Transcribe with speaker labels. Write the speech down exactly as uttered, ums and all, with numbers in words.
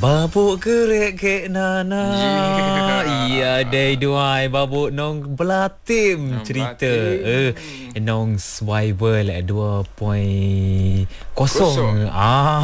Speaker 1: Babuk kerek kek nana.
Speaker 2: Yeah.
Speaker 1: Iya dai duai babuk nong belatim
Speaker 2: Nong
Speaker 1: cerita.
Speaker 2: belatim.
Speaker 1: Eh nong survival dua kosong.
Speaker 2: Kosong.
Speaker 1: Ah